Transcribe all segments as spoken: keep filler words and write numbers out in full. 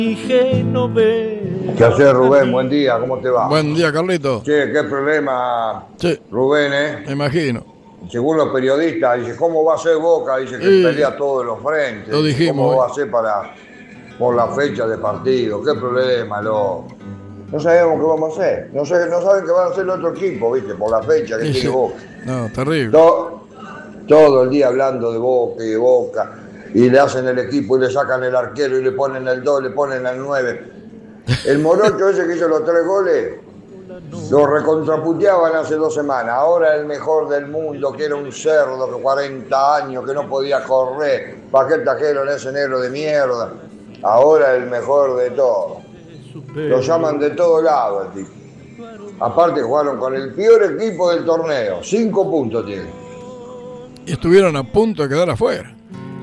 ¿Qué haces, Rubén? Buen día, ¿cómo te va? Buen día, Carlito. Che, qué problema, Sí. Rubén, ¿eh? Me imagino. Según los periodistas, dice, ¿cómo va a ser Boca? Dice que Sí. pelea todos los frentes. Lo dijimos, ¿Cómo eh. va a ser para, por la fecha de partido? ¿Qué problema, loco? No sabemos qué vamos a hacer. No, sé, no saben qué van a hacer el otro equipo, ¿viste? Por la fecha que Sí, tiene sí. Boca. No, terrible. Todo, todo el día hablando de Boca y de Boca. Y le hacen el equipo y le sacan el arquero y le ponen el dos, le ponen el nueve. El morocho ese que hizo los tres goles, lo recontraputeaban hace dos semanas. Ahora el mejor del mundo, que era un cerdo que cuarenta años, que no podía correr. ¿Para qué trajeron ese negro de mierda? Ahora el mejor de todos. Lo llaman de todos lados el tipo. Aparte jugaron con el peor equipo del torneo. Cinco puntos tiene. Y estuvieron a punto de quedar afuera.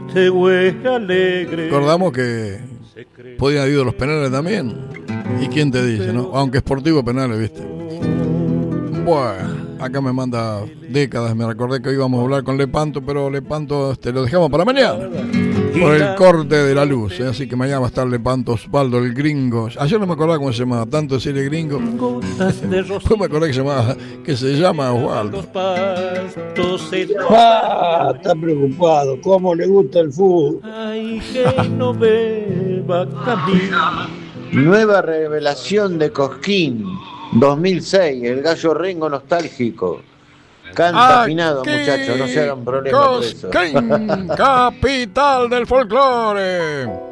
Recordamos que podían haber ido los penales también. ¿Y quién te dice, no? Aunque Sportivo penales, ¿viste? Bueno, acá me manda décadas. Me recordé que íbamos a hablar con Lepanto, pero Lepanto este, lo dejamos para mañana. Por el corte de la luz, ¿eh? Así que mañana va a estar Lepanto Osvaldo, el gringo. Ayer no me acordaba cómo se llamaba, tanto decirle gringo. Después me acordé que se llamaba, que se llama Osvaldo. Ah, está preocupado. ¿Cómo le gusta el fútbol? Nueva revelación de Cosquín, dos mil seis, el gallo Rengo nostálgico. Canta afinado, muchachos, no se hagan problemas por eso. Cosquín, capital del folclore.